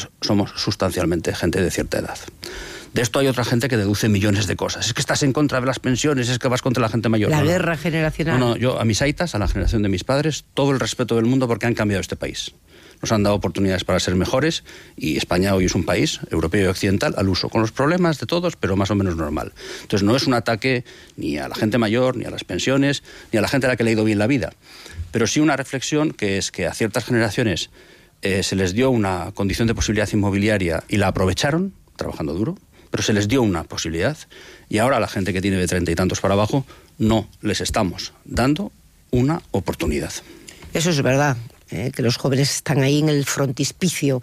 somos sustancialmente gente de cierta edad. De esto hay otra gente que deduce millones de cosas. Es que estás en contra de las pensiones, es que vas contra la gente mayor. La guerra generacional. No, yo a mis aitas, a la generación de mis padres, todo el respeto del mundo porque han cambiado este país. Nos han dado oportunidades para ser mejores y España hoy es un país europeo y occidental al uso, con los problemas de todos, pero más o menos normal. Entonces no es un ataque ni a la gente mayor, ni a las pensiones, ni a la gente a la que le ha ido bien la vida, pero sí una reflexión que es que a ciertas generaciones se les dio una condición de posibilidad inmobiliaria y la aprovecharon, trabajando duro, pero se les dio una posibilidad y ahora a la gente que tiene de 30 y tantos para abajo no les estamos dando una oportunidad. Eso es verdad. Que los jóvenes están ahí en el frontispicio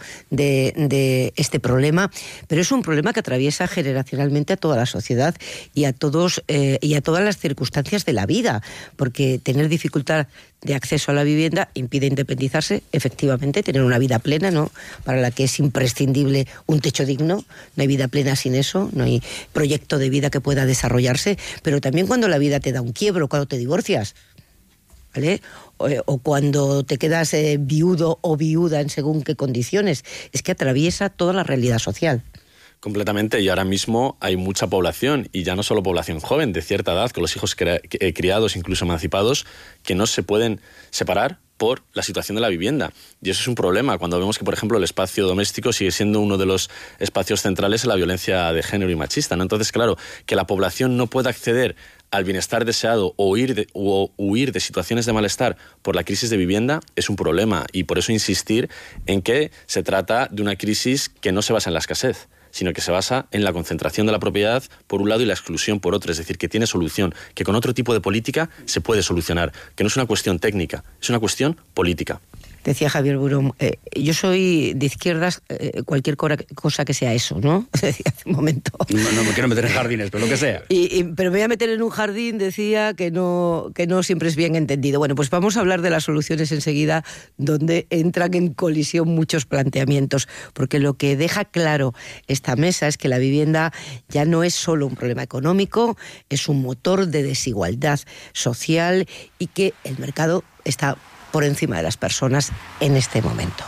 de este problema, pero es un problema que atraviesa generacionalmente a toda la sociedad y a todas las circunstancias de la vida, porque tener dificultad de acceso a la vivienda impide independizarse, efectivamente, tener una vida plena, ¿no?, para la que es imprescindible un techo digno. No hay vida plena sin eso, no hay proyecto de vida que pueda desarrollarse, pero también cuando la vida te da un quiebro, cuando te divorcias, ¿vale?, o cuando te quedas viudo o viuda en según qué condiciones, es que atraviesa toda la realidad social. Completamente, y ahora mismo hay mucha población, y ya no solo población joven, de cierta edad, con los hijos criados, incluso emancipados, que no se pueden separar por la situación de la vivienda. Y eso es un problema cuando vemos que, por ejemplo, el espacio doméstico sigue siendo uno de los espacios centrales en la violencia de género y machista, ¿no? Entonces, claro, que la población no pueda acceder al bienestar deseado o huir de situaciones de malestar por la crisis de vivienda es un problema, y por eso insistir en que se trata de una crisis que no se basa en la escasez, sino que se basa en la concentración de la propiedad por un lado y la exclusión por otro, es decir, que tiene solución, que con otro tipo de política se puede solucionar, que no es una cuestión técnica, es una cuestión política. Decía Javier Burón, yo soy de izquierdas, cualquier cosa que sea eso, ¿no? Decía hace un momento. No me quiero meter en jardines, pero lo que sea. Pero me voy a meter en un jardín, decía, que no siempre es bien entendido. Bueno, pues vamos a hablar de las soluciones enseguida, donde entran en colisión muchos planteamientos, porque lo que deja claro esta mesa es que la vivienda ya no es solo un problema económico, es un motor de desigualdad social y que el mercado está por encima de las personas en este momento.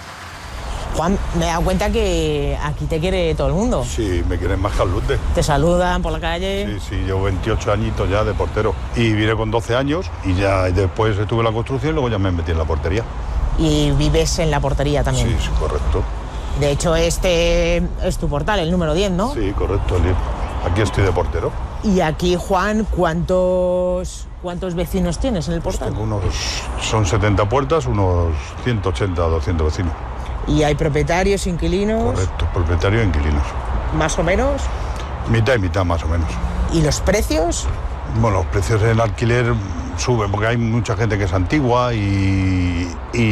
Juan, me he dado cuenta que aquí te quiere todo el mundo. Sí, me quieren más que al Lute. Te saludan por la calle. Sí, llevo 28 añitos ya de portero. Y vine con 12 años y ya después estuve en la construcción y luego ya me metí en la portería. Y vives en la portería también. Sí, correcto. De hecho, este es tu portal, el número 10, ¿no? Sí, correcto. Aquí estoy de portero. Y aquí, Juan, ¿cuántos vecinos tienes en el portal? Pues son 70 puertas, unos 180 o 200 vecinos. ¿Y hay propietarios, inquilinos? Correcto, propietarios e inquilinos. ¿Más o menos? Mitad y mitad, más o menos. ¿Y los precios? Bueno, los precios en alquiler suben porque hay mucha gente que es antigua y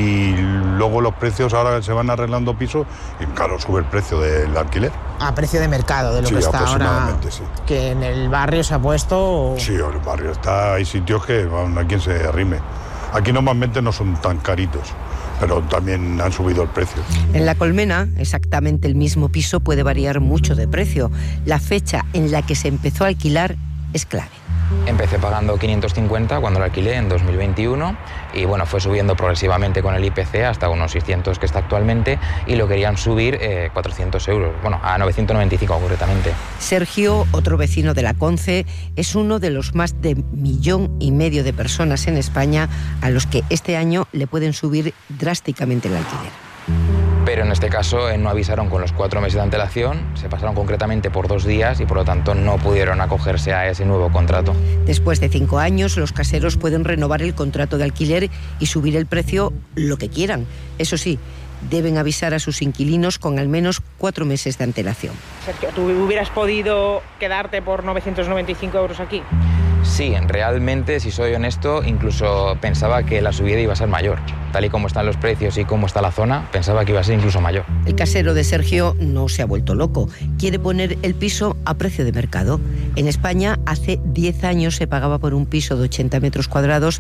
luego los precios ahora se van arreglando pisos y claro, sube el precio del alquiler. A precio de mercado, de lo que está ahora. Sí. Que en el barrio se ha puesto. Sí, en el barrio hay sitios que a quien se arrime. Aquí normalmente no son tan caritos, pero también han subido el precio. En La Colmena, exactamente el mismo piso puede variar mucho de precio. La fecha en la que se empezó a alquilar es clave. Empecé pagando 550 cuando lo alquilé en 2021 y bueno, fue subiendo progresivamente con el IPC hasta unos 600 que está actualmente y lo querían subir 400 euros, bueno, a 995 concretamente. Sergio, otro vecino de La Conce, es uno de los más de 1,5 millones de personas en España a los que este año le pueden subir drásticamente el alquiler. Pero en este caso no avisaron con los 4 meses de antelación, se pasaron concretamente por 2 días y por lo tanto no pudieron acogerse a ese nuevo contrato. Después de 5 años, los caseros pueden renovar el contrato de alquiler y subir el precio lo que quieran. Eso sí, deben avisar a sus inquilinos con al menos 4 meses de antelación. Sergio, ¿tú hubieras podido quedarte por 995 euros aquí? Sí, realmente, si soy honesto, incluso pensaba que la subida iba a ser mayor. Tal y como están los precios y cómo está la zona, pensaba que iba a ser incluso mayor. El casero de Sergio no se ha vuelto loco. Quiere poner el piso a precio de mercado. En España, hace 10 años se pagaba por un piso de 80 metros cuadrados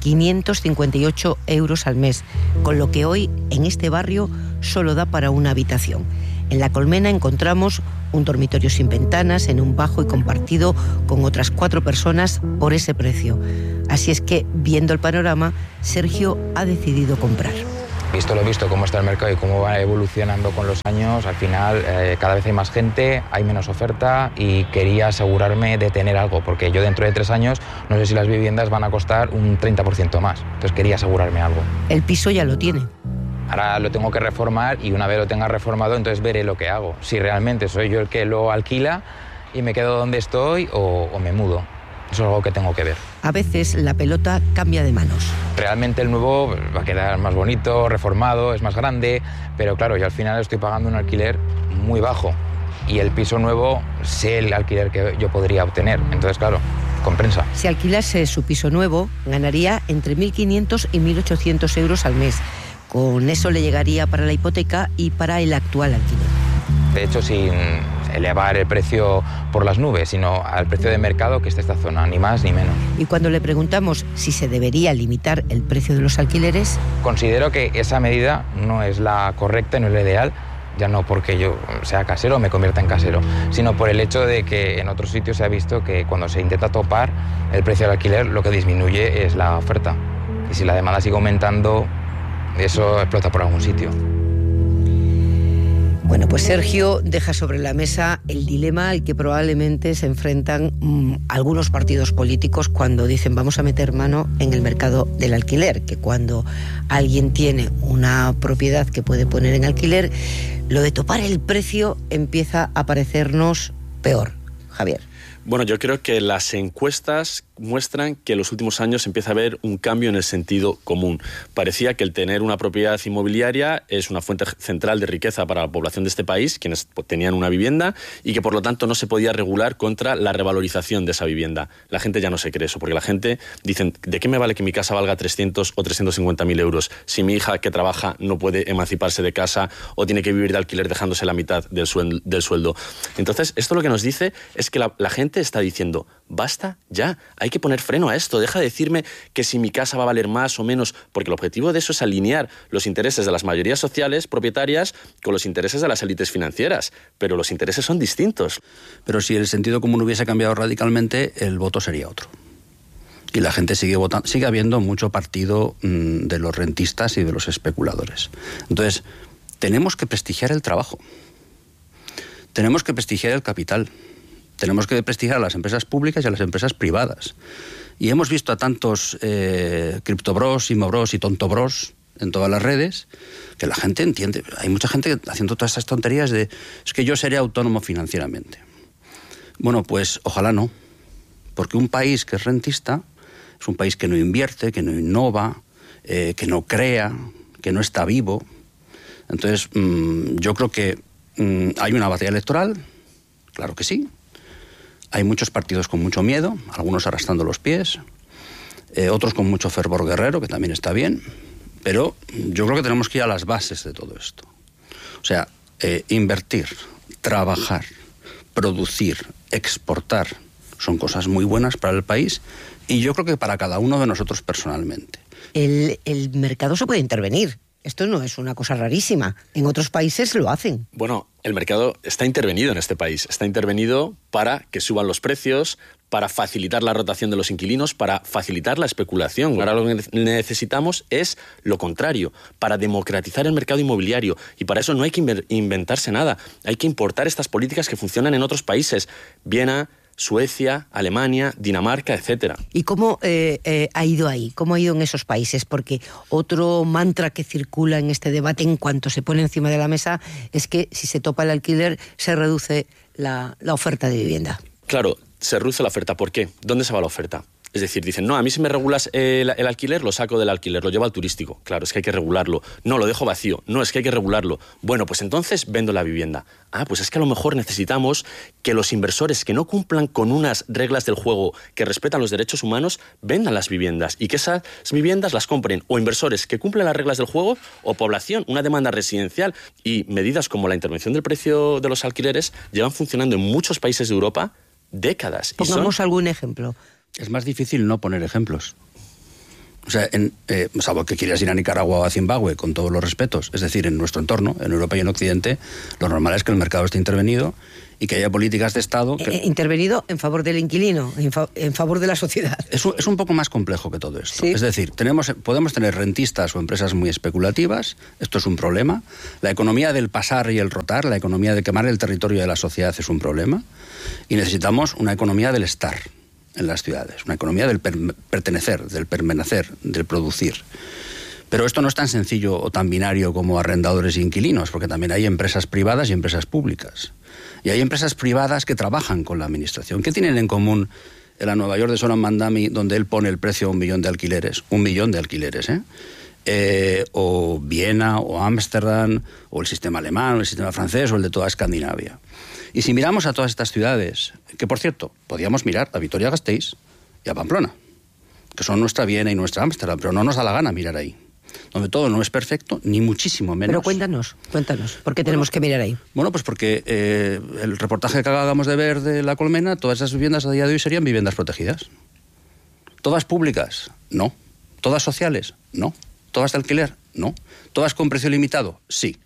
558 euros al mes, con lo que hoy en este barrio solo da para una habitación. En La Colmena encontramos un dormitorio sin ventanas, en un bajo y compartido con otras 4 personas por ese precio. Así es que, viendo el panorama, Sergio ha decidido comprar. Visto lo visto, cómo está el mercado y cómo va evolucionando con los años, al final cada vez hay más gente, hay menos oferta y quería asegurarme de tener algo, porque yo dentro de 3 años no sé si las viviendas van a costar un 30% más, entonces quería asegurarme algo. El piso ya lo tiene. Ahora lo tengo que reformar y una vez lo tenga reformado, entonces veré lo que hago. Si realmente soy yo el que lo alquila y me quedo donde estoy o me mudo. Eso es algo que tengo que ver. A veces la pelota cambia de manos. Realmente el nuevo va a quedar más bonito, reformado, es más grande, pero claro, yo al final estoy pagando un alquiler muy bajo y el piso nuevo sé el alquiler que yo podría obtener. Entonces, claro, compensa. Si alquilase su piso nuevo, ganaría entre 1.500 y 1.800 euros al mes. Con eso le llegaría para la hipoteca y para el actual alquiler. De hecho, sin elevar el precio por las nubes, sino al precio de mercado que está esta zona, ni más ni menos. Y cuando le preguntamos si se debería limitar el precio de los alquileres... Considero que esa medida no es la correcta y no es la ideal, ya no porque yo sea casero o me convierta en casero, sino por el hecho de que en otros sitios se ha visto que cuando se intenta topar el precio del alquiler, lo que disminuye es la oferta. Y si la demanda sigue aumentando, eso explota por algún sitio. Bueno, pues Sergio deja sobre la mesa el dilema al que probablemente se enfrentan algunos partidos políticos cuando dicen vamos a meter mano en el mercado del alquiler, que cuando alguien tiene una propiedad que puede poner en alquiler, lo de topar el precio empieza a parecernos peor. Javier. Bueno, yo creo que las encuestas muestran que en los últimos años empieza a haber un cambio en el sentido común. Parecía que el tener una propiedad inmobiliaria es una fuente central de riqueza para la población de este país, quienes tenían una vivienda, y que por lo tanto no se podía regular contra la revalorización de esa vivienda. La gente ya no se cree eso, porque la gente dice, ¿de qué me vale que mi casa valga 300 o 350.000 euros si mi hija que trabaja no puede emanciparse de casa o tiene que vivir de alquiler dejándose la mitad del sueldo? Entonces, esto lo que nos dice es que la gente está diciendo, basta ya, hay que poner freno a esto, deja de decirme que si mi casa va a valer más o menos, porque el objetivo de eso es alinear los intereses de las mayorías sociales propietarias con los intereses de las élites financieras, pero los intereses son distintos. Pero si el sentido común hubiese cambiado radicalmente, el voto sería otro. Y la gente sigue votando, sigue habiendo mucho partido de los rentistas y de los especuladores. Entonces, tenemos que prestigiar el trabajo, tenemos que prestigiar el capital, tenemos que prestigiar a las empresas públicas y a las empresas privadas. Y hemos visto a tantos criptobros, imobros y tontobros en todas las redes que la gente entiende. Hay mucha gente haciendo todas estas tonterías de es que yo seré autónomo financieramente. Bueno, pues ojalá no. Porque un país que es rentista es un país que no invierte, que no innova, que no crea, que no está vivo. Entonces, yo creo que hay una batalla electoral, claro que sí. Hay muchos partidos con mucho miedo, algunos arrastrando los pies, otros con mucho fervor guerrero, que también está bien, pero yo creo que tenemos que ir a las bases de todo esto. O sea, invertir, trabajar, producir, exportar, son cosas muy buenas para el país y yo creo que para cada uno de nosotros personalmente. El mercado se puede intervenir. Esto no es una cosa rarísima. En otros países lo hacen. Bueno, el mercado está intervenido en este país. Está intervenido para que suban los precios, para facilitar la rotación de los inquilinos, para facilitar la especulación. Ahora lo que necesitamos es lo contrario, para democratizar el mercado inmobiliario. Y para eso no hay que inventarse nada. Hay que importar estas políticas que funcionan en otros países. Viena, Suecia, Alemania, Dinamarca, etcétera. ¿Y cómo ha ido ahí? ¿Cómo ha ido en esos países? Porque otro mantra que circula en este debate en cuanto se pone encima de la mesa es que si se topa el alquiler se reduce la oferta de vivienda. Claro, se reduce la oferta. ¿Por qué? ¿Dónde se va la oferta? Es decir, dicen, no, a mí si me regulas el alquiler, lo saco del alquiler, lo llevo al turístico. Claro, es que hay que regularlo. No, lo dejo vacío. No, es que hay que regularlo. Bueno, pues entonces vendo la vivienda. Ah, pues es que a lo mejor necesitamos que los inversores que no cumplan con unas reglas del juego que respetan los derechos humanos vendan las viviendas y que esas viviendas las compren o inversores que cumplen las reglas del juego o población, una demanda residencial. Y medidas como la intervención del precio de los alquileres llevan funcionando en muchos países de Europa décadas. Pongamos algún ejemplo. Es más difícil no poner ejemplos. O sea, salvo que quieras ir a Nicaragua o a Zimbabue, con todos los respetos, es decir, en nuestro entorno, en Europa y en Occidente, lo normal es que el mercado esté intervenido y que haya políticas de Estado... intervenido en favor del inquilino, en favor de la sociedad. Es un poco más complejo que todo esto. ¿Sí? Es decir, podemos tener rentistas o empresas muy especulativas, esto es un problema. La economía del pasar y el rotar, la economía de quemar el territorio de la sociedad es un problema. Y necesitamos una economía del estar en las ciudades, una economía del pertenecer, del permanecer, del producir. Pero esto no es tan sencillo o tan binario como arrendadores e inquilinos, porque también hay empresas privadas y empresas públicas. Y hay empresas privadas que trabajan con la administración. ¿Qué tienen en común la Nueva York de Zoran Mandami, donde él pone el precio a 1 millón de alquileres? 1 millón de alquileres, o Viena, o Ámsterdam, o el sistema alemán, o el sistema francés, o el de toda Escandinavia. Y si miramos a todas estas ciudades, que por cierto, podíamos mirar a Vitoria-Gasteiz y a Pamplona, que son nuestra Viena y nuestra Ámsterdam, pero no nos da la gana mirar ahí, donde todo no es perfecto, ni muchísimo menos. Pero cuéntanos, ¿por qué tenemos que mirar ahí? Bueno, pues porque el reportaje que acabamos de ver de La Colmena, todas esas viviendas a día de hoy serían viviendas protegidas. ¿Todas públicas? No. ¿Todas sociales? No. ¿Todas de alquiler? No. ¿Todas con precio limitado? Sí.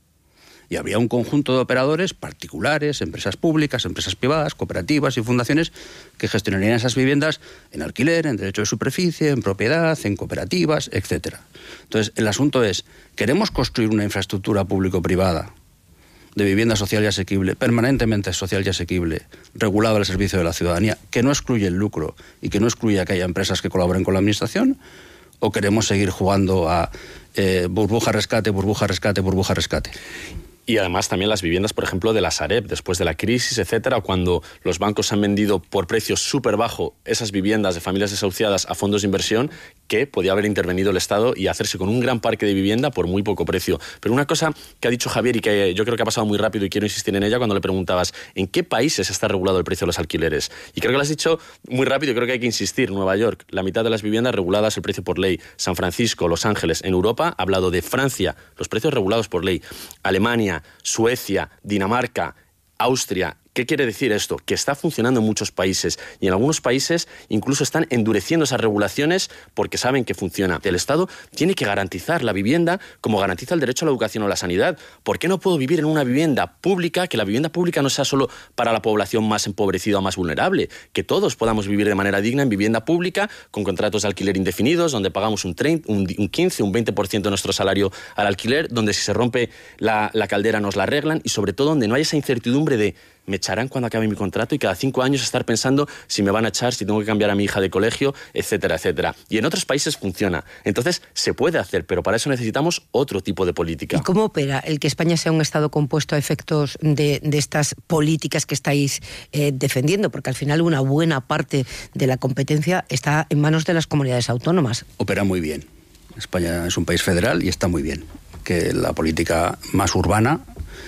Y habría un conjunto de operadores particulares, empresas públicas, empresas privadas, cooperativas y fundaciones que gestionarían esas viviendas en alquiler, en derecho de superficie, en propiedad, en cooperativas, etc. Entonces, el asunto es, ¿queremos construir una infraestructura público-privada de vivienda social y asequible, permanentemente social y asequible, regulada al servicio de la ciudadanía, que no excluye el lucro y que no excluya que haya empresas que colaboren con la administración? ¿O queremos seguir jugando a burbuja, rescate, burbuja, rescate, burbuja, rescate? Y además también las viviendas, por ejemplo, de la Sareb, después de la crisis, etcétera, o cuando los bancos han vendido por precio súper bajo esas viviendas de familias desahuciadas a fondos de inversión, que podía haber intervenido el Estado y hacerse con un gran parque de vivienda por muy poco precio. Pero una cosa que ha dicho Javier y que yo creo que ha pasado muy rápido y quiero insistir en ella cuando le preguntabas ¿en qué países está regulado el precio de los alquileres? Y creo que lo has dicho muy rápido y creo que hay que insistir. Nueva York, la mitad de las viviendas reguladas el precio por ley. San Francisco, Los Ángeles. En Europa ha hablado de Francia, los precios regulados por ley. Alemania, Suecia, Dinamarca, Austria. ¿Qué quiere decir esto? Que está funcionando en muchos países y en algunos países incluso están endureciendo esas regulaciones porque saben que funciona. El Estado tiene que garantizar la vivienda como garantiza el derecho a la educación o a la sanidad. ¿Por qué no puedo vivir en una vivienda pública, que la vivienda pública no sea solo para la población más empobrecida o más vulnerable? Que todos podamos vivir de manera digna en vivienda pública con contratos de alquiler indefinidos, donde pagamos un 15, un 20% de nuestro salario al alquiler, donde si se rompe la caldera nos la arreglan y sobre todo donde no hay esa incertidumbre de me echarán cuando acabe mi contrato y cada 5 años estar pensando si me van a echar, si tengo que cambiar a mi hija de colegio, etcétera, etcétera. Y en otros países funciona. Entonces, se puede hacer, pero para eso necesitamos otro tipo de política. ¿Y cómo opera el que España sea un Estado compuesto a efectos de estas políticas que estáis defendiendo? Porque al final una buena parte de la competencia está en manos de las comunidades autónomas. Opera muy bien. España es un país federal y está muy bien. Que la política más urbana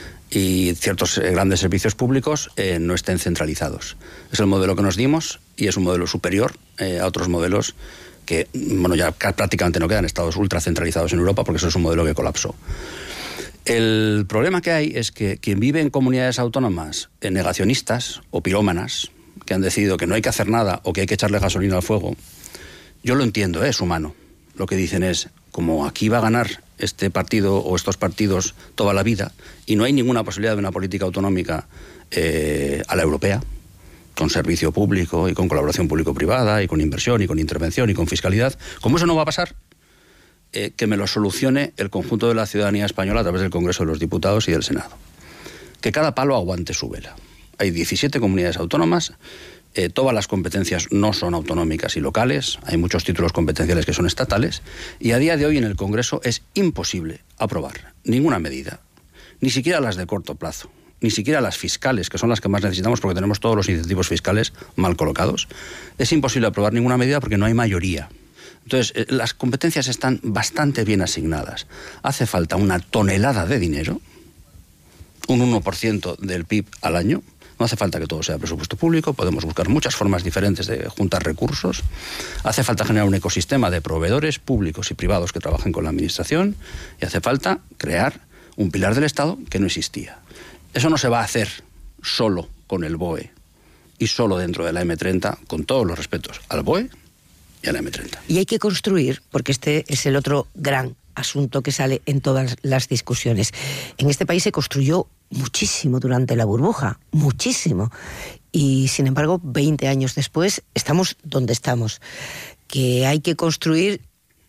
y ciertos grandes servicios públicos no estén centralizados. Es el modelo que nos dimos y es un modelo superior a otros modelos que, bueno, ya prácticamente no quedan estados ultracentralizados en Europa porque eso es un modelo que colapsó. El problema que hay es que quien vive en comunidades autónomas negacionistas o pirómanas, que han decidido que no hay que hacer nada o que hay que echarle gasolina al fuego, yo lo entiendo, es humano. Lo que dicen es, como aquí va a ganar este partido o estos partidos toda la vida y no hay ninguna posibilidad de una política autonómica a la europea, con servicio público y con colaboración público-privada y con inversión y con intervención y con fiscalidad, como eso no va a pasar, que me lo solucione el conjunto de la ciudadanía española a través del Congreso de los Diputados y del Senado. Que cada palo aguante su vela. Hay 17 comunidades autónomas. Todas las competencias no son autonómicas y locales, hay muchos títulos competenciales que son estatales, y a día de hoy en el Congreso es imposible aprobar ninguna medida, ni siquiera las de corto plazo, ni siquiera las fiscales, que son las que más necesitamos porque tenemos todos los incentivos fiscales mal colocados. Es imposible aprobar ninguna medida porque no hay mayoría. Entonces, las competencias están bastante bien asignadas. Hace falta una tonelada de dinero, un 1% del PIB al año. No hace falta que todo sea presupuesto público, podemos buscar muchas formas diferentes de juntar recursos. Hace falta generar un ecosistema de proveedores públicos y privados que trabajen con la administración y hace falta crear un pilar del Estado que no existía. Eso no se va a hacer solo con el BOE y solo dentro de la M30, con todos los respetos al BOE y a la M30. Y hay que construir, porque este es el otro gran asunto que sale en todas las discusiones. En este país se construyó muchísimo durante la burbuja, muchísimo. Y sin embargo, 20 años después, estamos donde estamos. Que hay que construir,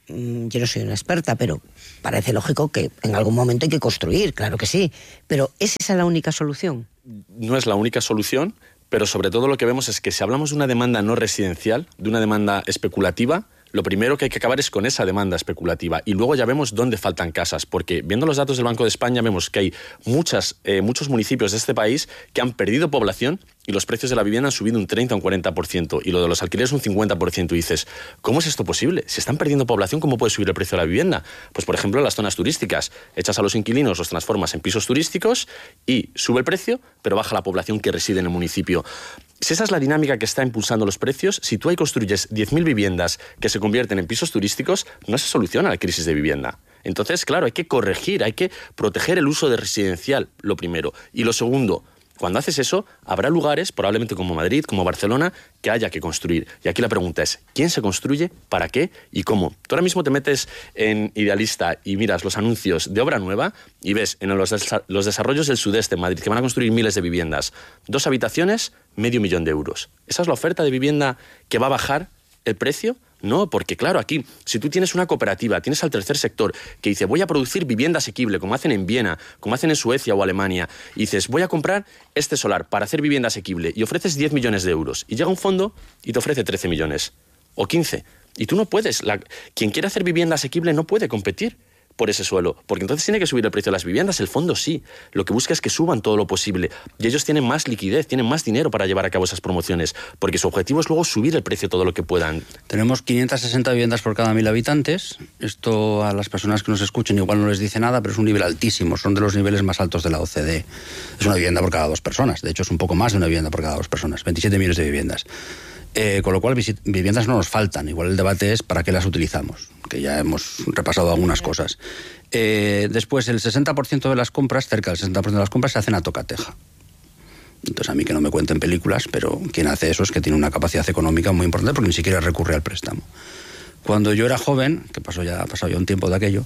yo no soy una experta, pero parece lógico que en algún momento hay que construir, claro que sí. Pero ¿es esa la única solución? No es la única solución, pero sobre todo lo que vemos es que si hablamos de una demanda no residencial, de una demanda especulativa, lo primero que hay que acabar es con esa demanda especulativa y luego ya vemos dónde faltan casas, porque viendo los datos del Banco de España vemos que hay muchos municipios de este país que han perdido población y los precios de la vivienda han subido un 30 o un 40% y lo de los alquileres un 50%. Y dices, ¿cómo es esto posible? Si están perdiendo población, ¿cómo puede subir el precio de la vivienda? Pues por ejemplo en las zonas turísticas, echas a los inquilinos, los transformas en pisos turísticos y sube el precio, pero baja la población que reside en el municipio. Si esa es la dinámica que está impulsando los precios, si tú ahí construyes 10.000 viviendas que se convierten en pisos turísticos, no se soluciona la crisis de vivienda. Entonces, claro, hay que corregir, hay que proteger el uso de residencial, lo primero. Y lo segundo, cuando haces eso, habrá lugares, probablemente como Madrid, como Barcelona, que haya que construir. Y aquí la pregunta es, ¿quién se construye? ¿Para qué? ¿Y cómo? Tú ahora mismo te metes en Idealista y miras los anuncios de obra nueva y ves en los desarrollos del sudeste, en Madrid, que van a construir miles de viviendas. 2 habitaciones, $500.000 euros. ¿Esa es la oferta de vivienda que va a bajar el precio? No, porque claro, aquí, si tú tienes una cooperativa, tienes al tercer sector que dice voy a producir vivienda asequible, como hacen en Viena, como hacen en Suecia o Alemania, y dices voy a comprar este solar para hacer vivienda asequible y ofreces 10 millones de euros y llega un fondo y te ofrece 13 millones o 15 y tú no puedes, quien quiere hacer vivienda asequible no puede competir por ese suelo, porque entonces tiene que subir el precio de las viviendas. El fondo sí, lo que busca es que suban todo lo posible y ellos tienen más liquidez, tienen más dinero para llevar a cabo esas promociones, porque su objetivo es luego subir el precio todo lo que puedan. Tenemos 560 viviendas por cada 1.000 habitantes. Esto a las personas que nos escuchen igual no les dice nada, pero es un nivel altísimo, son de los niveles más altos de la OCDE. Es una vivienda por cada 2 personas, de hecho es un poco más de una vivienda por cada 2 personas, 27 millones de viviendas. Con lo cual viviendas no nos faltan, igual el debate es para qué las utilizamos, que ya hemos repasado algunas cosas. Después el 60% de las compras, cerca del 60% de las compras se hacen a tocateja. Entonces a mí que no me cuenten películas, pero quien hace eso es que tiene una capacidad económica muy importante porque ni siquiera recurre al préstamo. Cuando yo era joven, que ha pasado ya un tiempo de aquello,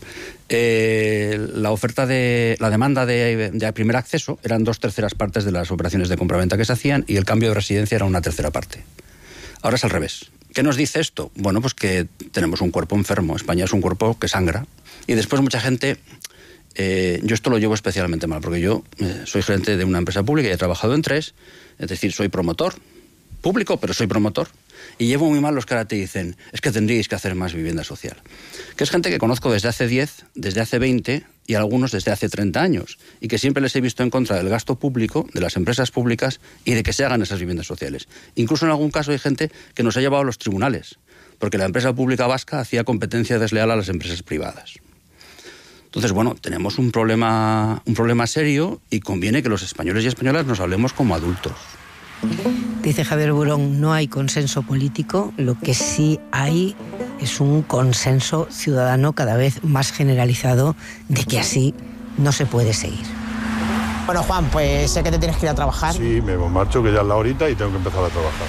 la demanda de primer acceso eran 2/3 partes de las operaciones de compraventa que se hacían y el cambio de residencia era 1/3 parte. Ahora es al revés. ¿Qué nos dice esto? Bueno, pues que tenemos un cuerpo enfermo. España es un cuerpo que sangra. Y después mucha gente... yo esto lo llevo especialmente mal, porque yo soy gerente de una empresa pública y he trabajado en 3, es decir, soy promotor público, pero soy promotor, y llevo muy mal los que ahora te dicen, es que tendríais que hacer más vivienda social. Que es gente que conozco desde hace 10, desde hace 20 y algunos desde hace 30 años, y que siempre les he visto en contra del gasto público, de las empresas públicas y de que se hagan esas viviendas sociales. Incluso en algún caso hay gente que nos ha llevado a los tribunales, porque la empresa pública vasca hacía competencia desleal a las empresas privadas. Entonces, bueno, tenemos un problema serio y conviene que los españoles y españolas nos hablemos como adultos. Dice Javier Burón, no hay consenso político, lo que sí hay es un consenso ciudadano cada vez más generalizado de que así no se puede seguir. Bueno, Juan, pues sé que te tienes que ir a trabajar. Sí, me marcho, que ya es la horita y tengo que empezar a trabajar.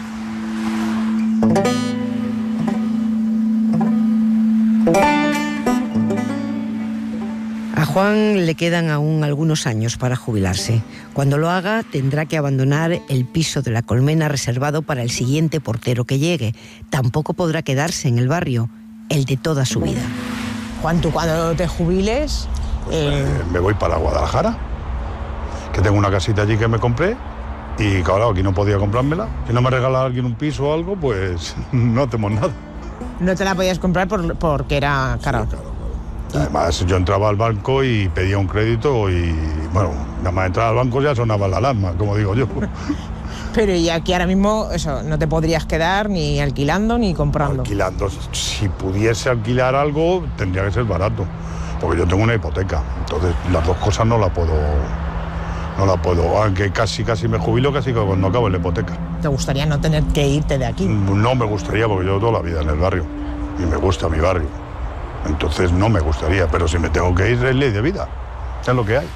A Juan le quedan aún algunos años para jubilarse. Cuando lo haga, tendrá que abandonar el piso de la Colmena reservado para el siguiente portero que llegue. Tampoco podrá quedarse en el barrio, el de toda su vida. Juan, tú cuando te jubiles... Me voy para Guadalajara, que tengo una casita allí que me compré y claro, aquí no podía comprármela. Si no me regala alguien un piso o algo, pues no hacemos nada. No te la podías comprar porque era cara. Sí, claro. Además, yo entraba al banco y pedía un crédito y, bueno, nada más entrar al banco ya sonaba la alarma, como digo yo. Pero y aquí ahora mismo, eso, no te podrías quedar ni alquilando ni comprando. Alquilando, si pudiese alquilar algo, tendría que ser barato, porque yo tengo una hipoteca, entonces las dos cosas no la puedo, aunque casi me jubilo, casi cuando acabo la hipoteca. ¿Te gustaría no tener que irte de aquí? No me gustaría, porque yo toda la vida en el barrio, y me gusta mi barrio. Entonces no me gustaría, pero si me tengo que ir es ley de vida, es lo que hay.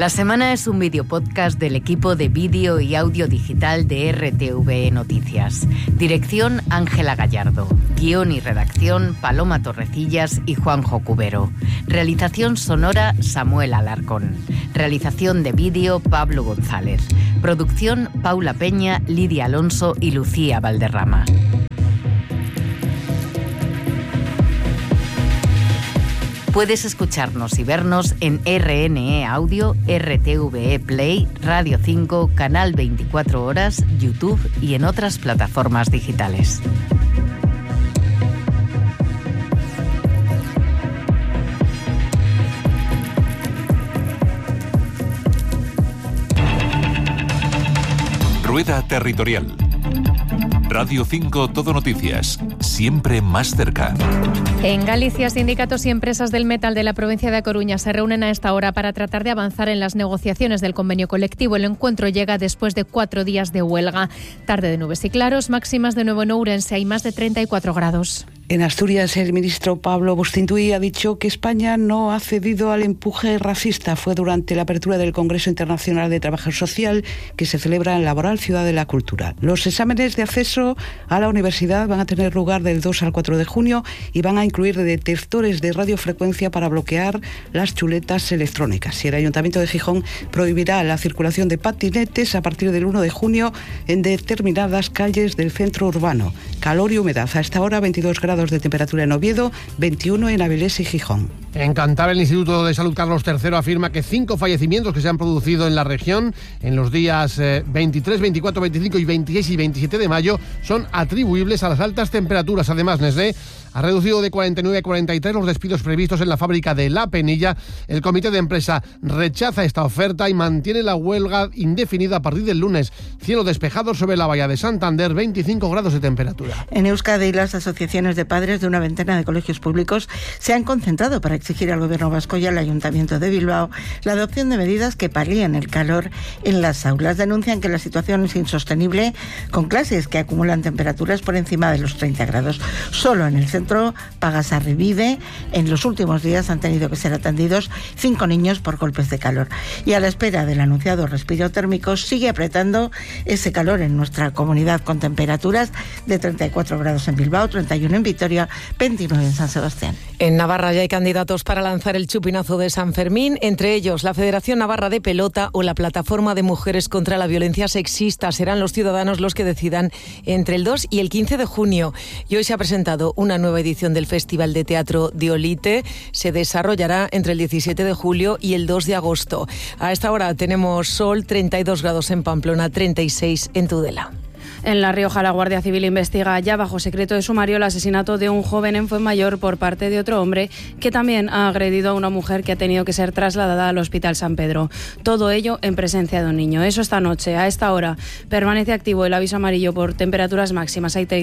La Semana es un videopodcast del equipo de vídeo y audio digital de RTV Noticias. Dirección Ángela Gallardo. Guión y redacción Paloma Torrecillas y Juanjo Cubero. Realización sonora Samuel Alarcón. Realización de vídeo Pablo González. Producción Paula Peña, Lidia Alonso y Lucía Valderrama. Puedes escucharnos y vernos en RNE Audio, RTVE Play, Radio 5, Canal 24 Horas, YouTube y en otras plataformas digitales. Rueda Territorial. Radio 5 Todo Noticias, siempre más cerca. En Galicia, sindicatos y empresas del metal de la provincia de A Coruña se reúnen a esta hora para tratar de avanzar en las negociaciones del convenio colectivo. El encuentro llega después de 4 días de huelga. Tarde de nubes y claros, máximas de nuevo en Ourense, hay más de 34 grados. En Asturias, el ministro Pablo Bustintuy ha dicho que España no ha cedido al empuje racista. Fue durante la apertura del Congreso Internacional de Trabajo Social que se celebra en Laboral, Ciudad de la Cultura. Los exámenes de acceso a la universidad van a tener lugar del 2 al 4 de junio y van a incluir detectores de radiofrecuencia para bloquear las chuletas electrónicas. Y el Ayuntamiento de Gijón prohibirá la circulación de patinetes a partir del 1 de junio en determinadas calles del centro urbano. Calor y humedad. A esta hora 22 grados de temperatura en Oviedo, 21 en Avilés y Gijón. En Cantabria, el Instituto de Salud Carlos III afirma que 5 fallecimientos que se han producido en la región en los días 23, 24, 25 y 26 y 27 de mayo son atribuibles a las altas temperaturas. Además, Nestlé ha reducido de 49 a 43 los despidos previstos en la fábrica de La Penilla. El comité de empresa rechaza esta oferta y mantiene la huelga indefinida a partir del lunes. Cielo despejado sobre la bahía de Santander, 25 grados de temperatura. En Euskadi, las asociaciones de padres de una veintena de colegios públicos se han concentrado para exigir al Gobierno vasco y al Ayuntamiento de Bilbao la adopción de medidas que palíen el calor en las aulas. Denuncian que la situación es insostenible, con clases que acumulan temperaturas por encima de los 30 grados. Solo en el centro Pagasarri Vive, en los últimos días han tenido que ser atendidos 5 niños por golpes de calor. Y a la espera del anunciado respiro térmico, sigue apretando ese calor en nuestra comunidad, con temperaturas de 34 grados en Bilbao, 31 en Vitoria, 29 en San Sebastián. En Navarra ya hay candidatos para lanzar el chupinazo de San Fermín, entre ellos la Federación Navarra de Pelota o la Plataforma de Mujeres contra la Violencia Sexista. Serán los ciudadanos los que decidan entre el 2 y el 15 de junio. Y hoy se ha presentado una nueva edición del Festival de Teatro Diolite. Se desarrollará entre el 17 de julio y el 2 de agosto. A esta hora tenemos sol, 32 grados en Pamplona, 36 en Tudela. En La Rioja, la Guardia Civil investiga ya bajo secreto de sumario el asesinato de un joven en Fuenmayor por parte de otro hombre que también ha agredido a una mujer que ha tenido que ser trasladada al Hospital San Pedro. Todo ello en presencia de un niño. Eso esta noche. A esta hora permanece activo el aviso amarillo por temperaturas máximas. Hay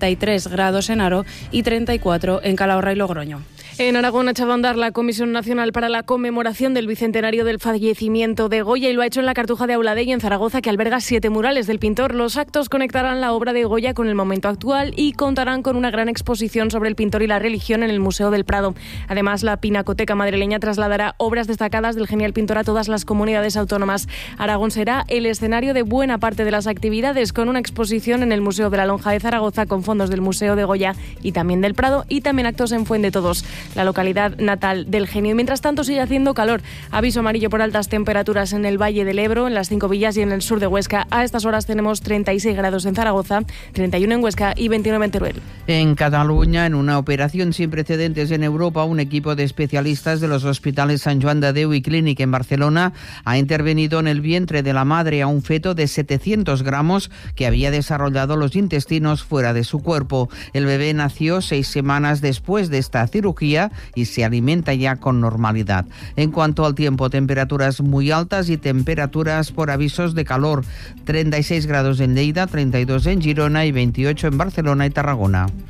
33 grados en Haro y 34 en Calahorra y Logroño. En Aragón ha echado a andar la Comisión Nacional para la conmemoración del bicentenario del fallecimiento de Goya y lo ha hecho en la Cartuja de Auladegui, en Zaragoza, que alberga 7 murales del pintor. Los actos conectarán la obra de Goya con el momento actual y contarán con una gran exposición sobre el pintor y la religión en el Museo del Prado. Además, la Pinacoteca madrileña trasladará obras destacadas del genial pintor a todas las comunidades autónomas. Aragón será el escenario de buena parte de las actividades, con una exposición en el Museo de la Lonja de Zaragoza con fondos del Museo de Goya y también del Prado, y también actos en Fuendetodos, la localidad natal del genio. Y mientras tanto sigue haciendo calor. Aviso amarillo por altas temperaturas en el Valle del Ebro, en las 5 villas y en el sur de Huesca. A estas horas tenemos 36 grados en Zaragoza, 31 en Huesca y 29 en Teruel. En Cataluña, en una operación sin precedentes en Europa, un equipo de especialistas de los hospitales Sant Joan de Déu y Clínic en Barcelona ha intervenido en el vientre de la madre a un feto de 700 gramos que había desarrollado los intestinos fuera de su cuerpo. El bebé nació 6 semanas después de esta cirugía y se alimenta ya con normalidad. En cuanto al tiempo, temperaturas muy altas y temperaturas por avisos de calor. 36 grados en Lleida, 32 en Girona y 28 en Barcelona y Tarragona.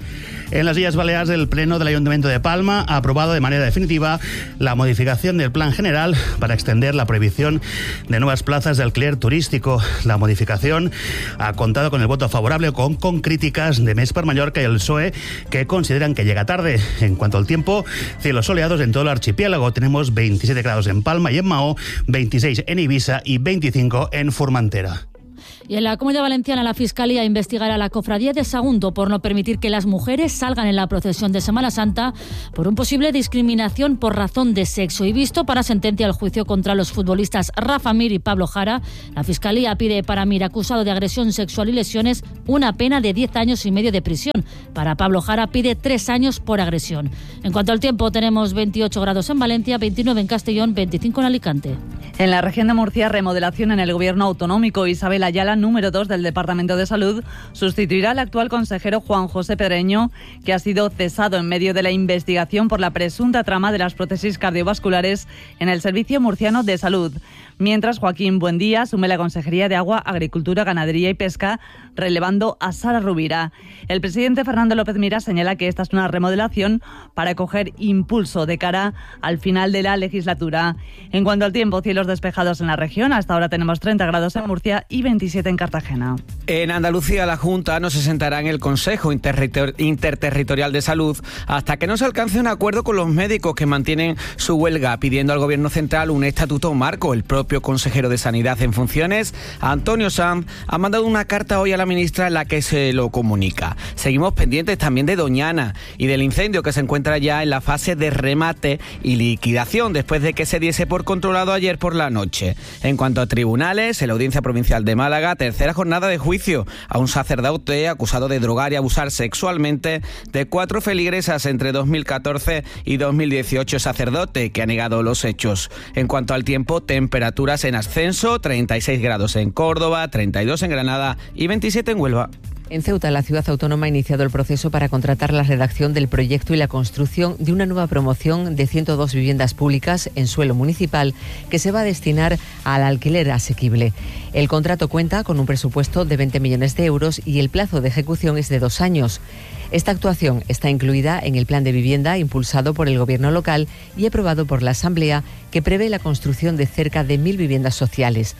En las Illes Balears, el Pleno del Ayuntamiento de Palma ha aprobado de manera definitiva la modificación del Plan General para extender la prohibición de nuevas plazas de alquiler turístico. La modificación ha contado con el voto favorable con críticas de Més per Mallorca y el PSOE, que consideran que llega tarde. En cuanto al tiempo, cielos soleados en todo el archipiélago. Tenemos 27 grados en Palma y en Mahó, 26 en Ibiza y 25 en Formentera. Y en la Comunidad Valenciana, la Fiscalía investigará a la Cofradía de Sagunto por no permitir que las mujeres salgan en la procesión de Semana Santa por un posible discriminación por razón de sexo. Y visto para sentencia el juicio contra los futbolistas Rafa Mir y Pablo Jara, la Fiscalía pide para Mir, acusado de agresión sexual y lesiones, una pena de 10 años y medio de prisión. Para Pablo Jara pide 3 años por agresión. En cuanto al tiempo, tenemos 28 grados en Valencia, 29 en Castellón, 25 en Alicante. En la región de Murcia, remodelación en el gobierno autonómico. Isabel Ayala, número 2 del Departamento de Salud, sustituirá al actual consejero Juan José Pedreño, que ha sido cesado en medio de la investigación por la presunta trama de las prótesis cardiovasculares en el Servicio Murciano de Salud. Mientras, Joaquín Buendía asume la Consejería de Agua, Agricultura, Ganadería y Pesca, relevando a Sara Rubira. El presidente Fernando López Miras señala que esta es una remodelación para coger impulso de cara al final de la legislatura. En cuanto al tiempo, cielos despejados en la región. Hasta ahora tenemos 30 grados en Murcia y 27 en Cartagena. En Andalucía, la Junta no se sentará en el Consejo Interterritorial de Salud hasta que no se alcance un acuerdo con los médicos que mantienen su huelga, pidiendo al Gobierno central un estatuto marco. El propio consejero de Sanidad en funciones, Antonio Sanz, ha mandado una carta hoy a la ministra en la que se lo comunica. Seguimos pendientes también de Doñana y del incendio, que se encuentra ya en la fase de remate y liquidación después de que se diese por controlado ayer por la noche. En cuanto a tribunales, en la Audiencia Provincial de Málaga, tercera jornada de juicio a un sacerdote acusado de drogar y abusar sexualmente de 4 feligresas entre 2014 y 2018, sacerdote que ha negado los hechos. En cuanto al tiempo, temperaturas en ascenso, 36 grados en Córdoba, 32 en Granada y 27 en Huelva. En Ceuta, la ciudad autónoma ha iniciado el proceso para contratar la redacción del proyecto y la construcción de una nueva promoción de 102 viviendas públicas en suelo municipal que se va a destinar al alquiler asequible. El contrato cuenta con un presupuesto de 20 millones de euros y el plazo de ejecución es de 2 años. Esta actuación está incluida en el plan de vivienda impulsado por el Gobierno local y aprobado por la Asamblea, que prevé la construcción de cerca de 1.000 viviendas sociales,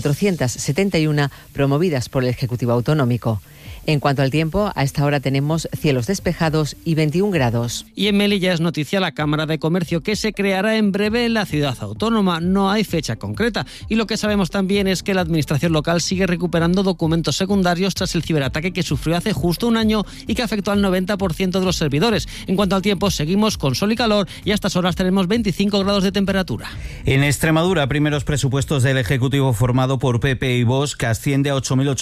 471 promovidas por el Ejecutivo Autonómico. En cuanto al tiempo, a esta hora tenemos cielos despejados y 21 grados. Y en Melilla es noticia la Cámara de Comercio, que se creará en breve en la ciudad autónoma. No hay fecha concreta. Y lo que sabemos también es que la administración local sigue recuperando documentos secundarios tras el ciberataque que sufrió hace justo un año y que afectó al 90% de los servidores. En cuanto al tiempo, seguimos con sol y calor y a estas horas tenemos 25 grados de temperatura. En Extremadura, primeros presupuestos del Ejecutivo formado por PP y Vox, que asciende a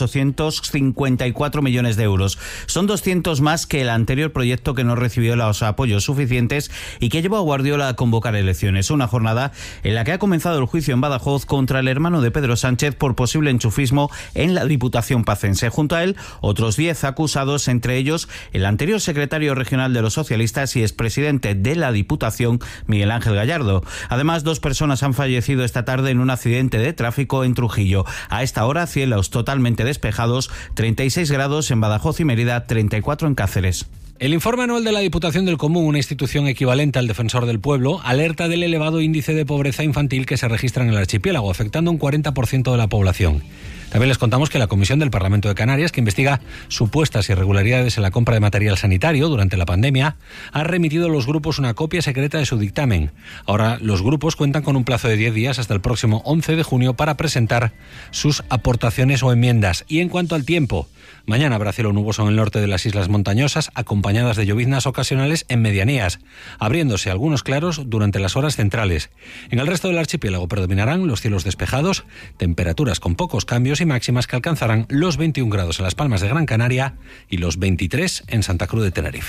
8.854 millones de euros. Son 200 más que el anterior proyecto, que no recibió los apoyos suficientes y que llevó a Guardiola a convocar elecciones. Una jornada en la que ha comenzado el juicio en Badajoz contra el hermano de Pedro Sánchez por posible enchufismo en la Diputación pacense. Junto a él, otros 10 acusados, entre ellos el anterior secretario regional de los socialistas y expresidente de la Diputación, Miguel Ángel Gallardo. Además, 2 personas han fallecido esta tarde en un accidente de tráfico en Trujillo. A esta hora, cielos totalmente despejados, 36 grados en Badajoz y Mérida, 34 en Cáceres. El informe anual de la Diputación del Común, una institución equivalente al Defensor del Pueblo, alerta del elevado índice de pobreza infantil que se registra en el archipiélago, afectando un 40% de la población. También les contamos que la Comisión del Parlamento de Canarias, que investiga supuestas irregularidades en la compra de material sanitario durante la pandemia, ha remitido a los grupos una copia secreta de su dictamen. Ahora los grupos cuentan con un plazo de 10 días hasta el próximo 11 de junio para presentar sus aportaciones o enmiendas. Y en cuanto al tiempo, mañana habrá cielo nuboso en el norte de las islas montañosas, acompañadas de lloviznas ocasionales en medianías, abriéndose algunos claros durante las horas centrales. En el resto del archipiélago predominarán los cielos despejados, temperaturas con pocos cambios y máximas que alcanzarán los 21 grados en Las Palmas de Gran Canaria y los 23 en Santa Cruz de Tenerife.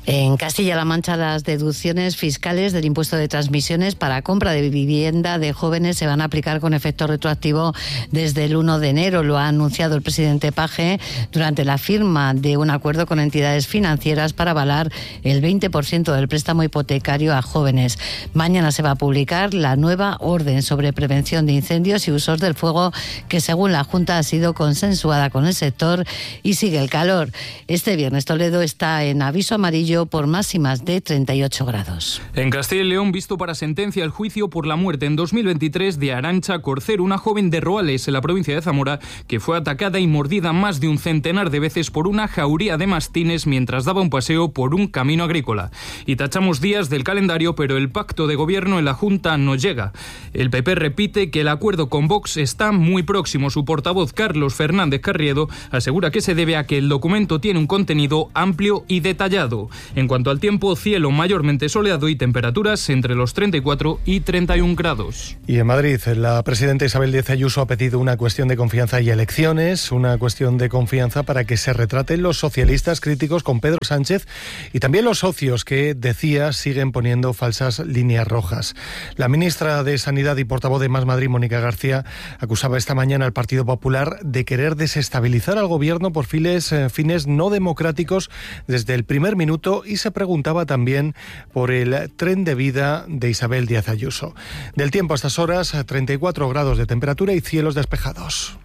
En Castilla-La Mancha, las deducciones fiscales del impuesto de transmisiones para compra de vivienda de jóvenes se van a aplicar con efecto retroactivo desde el 1 de enero. Lo ha anunciado el presidente Page durante la firma de un acuerdo con entidades financieras para avalar el 20% del préstamo hipotecario a jóvenes. Mañana se va a publicar la nueva orden sobre prevención de incendios y usos del fuego que, según la Junta, ha sido consensuada con el sector y sigue el calor. Este viernes Toledo está en aviso amarillo por máximas de 38 grados. En Castilla y León, visto para sentencia el juicio por la muerte en 2023 de Arantxa Corcero, una joven de Roales, en la provincia de Zamora, que fue atacada y mordida más de un centenar de veces por una jauría de mastines mientras daba un paseo por un camino agrícola. Y tachamos días del calendario, pero el pacto de gobierno en la Junta no llega. El PP repite que el acuerdo con Vox está muy próximo. Su portavoz, Carlos Fernández Carriedo, asegura que se debe a que el documento tiene un contenido amplio y detallado. En cuanto al tiempo, cielo mayormente soleado y temperaturas entre los 34 y 31 grados. Y en Madrid, la presidenta Isabel Díaz Ayuso ha pedido una cuestión de confianza y elecciones, una cuestión de confianza para que se retraten los socialistas críticos con Pedro Sánchez y también los socios que, decía, siguen poniendo falsas líneas rojas. La ministra de Sanidad y portavoz de Más Madrid, Mónica García, acusaba esta mañana al Partido Popular de querer desestabilizar al gobierno por fines no democráticos desde el primer minuto y se preguntaba también por el tren de vida de Isabel Díaz Ayuso. Del tiempo a estas horas, 34 grados de temperatura y cielos despejados.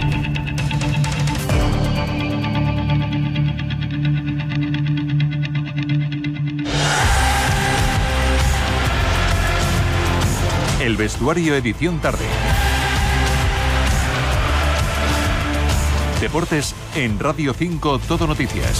El vestuario edición tarde. Deportes en Radio 5 Todo Noticias.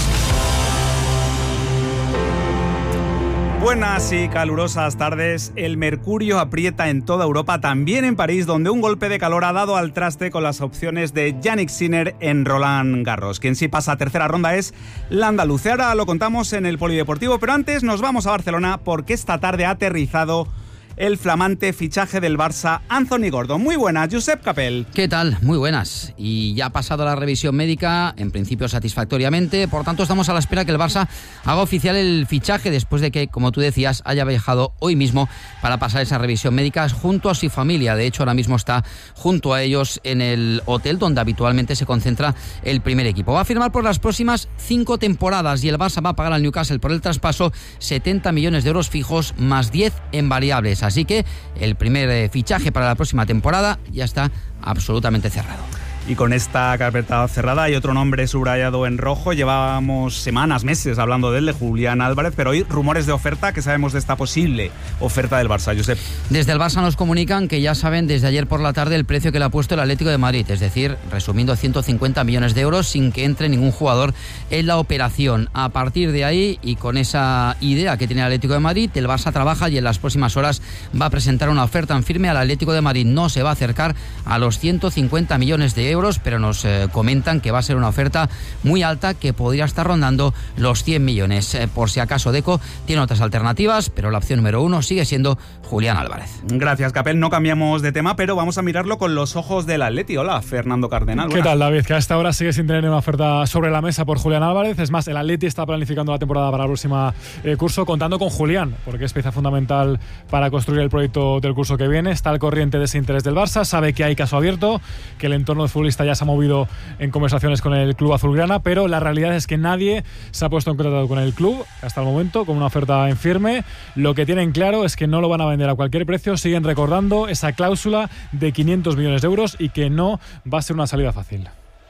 Buenas y calurosas tardes. El mercurio aprieta en toda Europa, también en París, donde un golpe de calor ha dado al traste con las opciones de Yannick Sinner en Roland Garros. Quien sí pasa a tercera ronda es la andaluz. Ahora lo contamos en el Polideportivo, pero antes nos vamos a Barcelona porque esta tarde ha aterrizado el flamante fichaje del Barça, Anthony Gordon. Muy buenas, Josep Capel. ¿Qué tal? Muy buenas. Y ya ha pasado la revisión médica, en principio satisfactoriamente. Por tanto, estamos a la espera que el Barça haga oficial el fichaje después de que, como tú decías, haya viajado hoy mismo para pasar esa revisión médica junto a su familia. De hecho, ahora mismo está junto a ellos en el hotel donde habitualmente se concentra el primer equipo. Va a firmar por las próximas 5 temporadas y el Barça va a pagar al Newcastle por el traspaso 70 millones de euros fijos más 10 en variables. Así que el primer fichaje para la próxima temporada ya está absolutamente cerrado. Y con esta carpeta cerrada hay otro nombre subrayado en rojo. Llevábamos semanas, meses hablando de él, de Julián Álvarez, pero hoy rumores de oferta. ¿Qué sabemos de esta posible oferta del Barça, Josep? Desde el Barça nos comunican que ya saben desde ayer por la tarde el precio que le ha puesto el Atlético de Madrid, es decir, resumiendo, 150 millones de euros sin que entre ningún jugador en la operación. A partir de ahí y con esa idea que tiene el Atlético de Madrid, el Barça trabaja y en las próximas horas va a presentar una oferta en firme al Atlético de Madrid. No se va a acercar a los 150 millones de euros, pero nos comentan que va a ser una oferta muy alta que podría estar rondando los 100 millones. Por si acaso Deco tiene otras alternativas, pero la opción número 1 sigue siendo Julián Álvarez. Gracias, Capel. No cambiamos de tema, pero vamos a mirarlo con los ojos del Atleti. Hola, Fernando Cardenal. ¿Qué tal, David? Que a esta hora sigue sin tener una oferta sobre la mesa por Julián Álvarez. Es más, el Atleti está planificando la temporada para el próximo curso contando con Julián, porque es pieza fundamental para construir el proyecto del curso que viene. Está al corriente de ese interés del Barça, sabe que hay caso abierto, que el entorno de futbolista ya se ha movido en conversaciones con el club azulgrana, pero la realidad es que nadie se ha puesto en contacto con el club hasta el momento con una oferta en firme. Lo que tienen claro es que no lo van a vender a cualquier precio. Siguen recordando esa cláusula de 500 millones de euros y que no va a ser una salida fácil.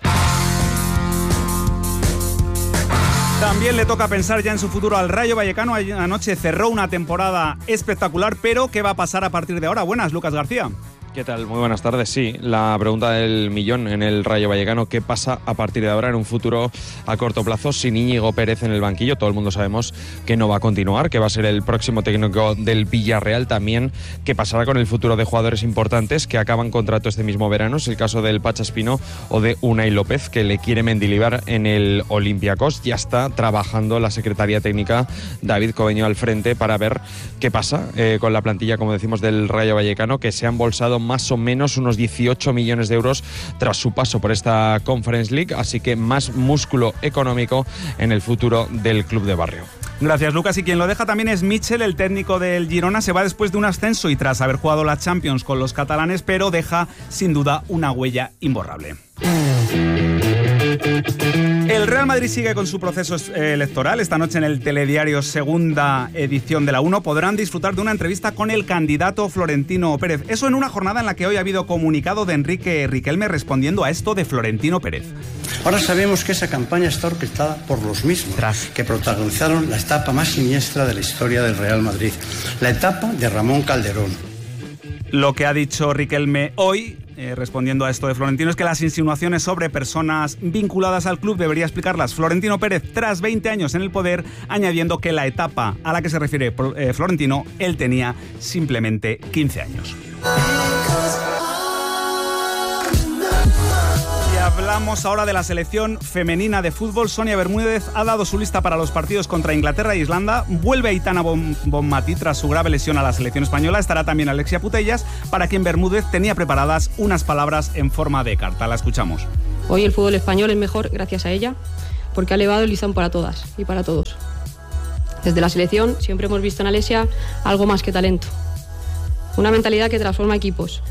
También le toca pensar ya en su futuro al Rayo Vallecano. Anoche cerró una temporada espectacular, pero ¿qué va a pasar a partir de ahora? Buenas, Lucas García. ¿Qué tal? Muy buenas tardes. Sí, la pregunta del millón en el Rayo Vallecano: ¿qué pasa a partir de ahora en un futuro a corto plazo sin Íñigo Pérez en el banquillo? Todo el mundo sabemos que no va a continuar, que va a ser el próximo técnico del Villarreal. También qué pasará con el futuro de jugadores importantes que acaban contrato este mismo verano. Es el caso del Pacha Espino o de Unai López, que le quiere Mendilibar en el Olympiacos. Ya está trabajando la Secretaría Técnica David Cobeño al frente para ver qué pasa con la plantilla, como decimos, del Rayo Vallecano, que se ha embolsado más o menos unos 18 millones de euros tras su paso por esta Conference League, así que más músculo económico en el futuro del club de barrio. Gracias, Lucas. Y quien lo deja también es Mitchell, el técnico del Girona. Se va después de un ascenso y tras haber jugado la Champions con los catalanes, pero deja sin duda una huella imborrable. El Real Madrid sigue con su proceso electoral. Esta noche en el telediario Segunda Edición de la 1 podrán disfrutar de una entrevista con el candidato Florentino Pérez. Eso en una jornada en la que hoy ha habido comunicado de Enrique Riquelme respondiendo a esto de Florentino Pérez. Ahora sabemos que esa campaña está orquestada por los mismos que protagonizaron la etapa más siniestra de la historia del Real Madrid, la etapa de Ramón Calderón. Lo que ha dicho Riquelme hoy, respondiendo a esto de Florentino, es que las insinuaciones sobre personas vinculadas al club debería explicarlas Florentino Pérez tras 20 años en el poder, añadiendo que la etapa a la que se refiere Florentino, él tenía simplemente 15 años. Hablamos ahora de la selección femenina de fútbol. Sonia Bermúdez ha dado su lista para los partidos contra Inglaterra e Islanda. Vuelve Aitana Bonmatí tras su grave lesión a la selección española. Estará también Alexia Putellas, para quien Bermúdez tenía preparadas unas palabras en forma de carta. La escuchamos. Hoy el fútbol español es mejor gracias a ella, porque ha elevado el listón para todas y para todos. Desde la selección siempre hemos visto en Alexia algo más que talento. Una mentalidad que transforma equipos.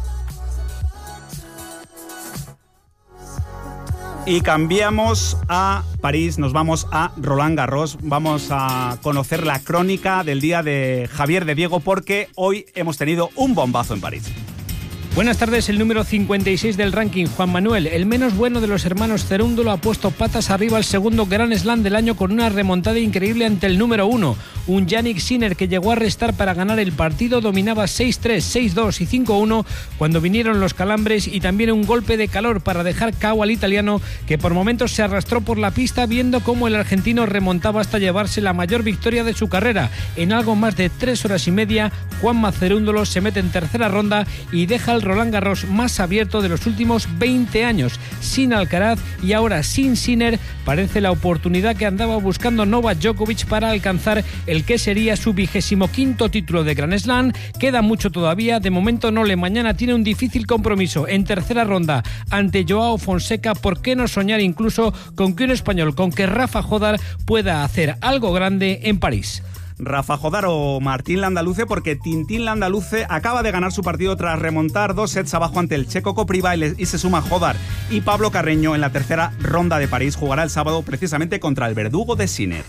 Y cambiamos a París, nos vamos a Roland Garros. Vamos a conocer la crónica del día de Javier de Diego, porque hoy hemos tenido un bombazo en París. Buenas tardes, el número 56 del ranking, Juan Manuel, el menos bueno de los hermanos Cerúndolo, ha puesto patas arriba al segundo Grand Slam del año con una remontada increíble ante el número 1. Un Jannik Sinner que llegó a restar para ganar el partido, dominaba 6-3, 6-2 y 5-1 cuando vinieron los calambres, y también un golpe de calor para dejar KO al italiano, que por momentos se arrastró por la pista viendo cómo el argentino remontaba hasta llevarse la mayor victoria de su carrera. En algo más de 3 horas y media, Juanma Cerúndolo se mete en tercera ronda y deja el Roland Garros más abierto de los últimos 20 años, sin Alcaraz y ahora sin Sinner. Parece la oportunidad que andaba buscando Novak Djokovic para alcanzar el que sería su 25º título de Grand Slam. Queda mucho todavía, de momento no. Mañana tiene un difícil compromiso en tercera ronda ante Joao Fonseca. ¿Por qué no soñar incluso con que un español, con que Rafa Jodar pueda hacer algo grande en París? Rafa Jodar o Martín Landaluce, porque Tintín Landaluce acaba de ganar su partido tras remontar 2 sets abajo ante el checo Kopriva, y se suma Jodar. Y Pablo Carreño en la tercera ronda de París jugará el sábado precisamente contra el verdugo de Sinner.